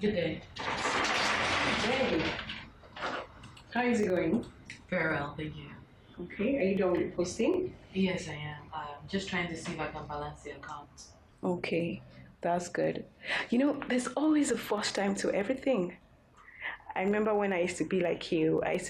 Good day. Hey, how is it going? Very well, thank you. Okay, are you done with posting? Yes, I am. I'm just trying to see if I can balance the account. Okay, that's good. You know, there's always a first time to everything. I remember when I used to be like you, I used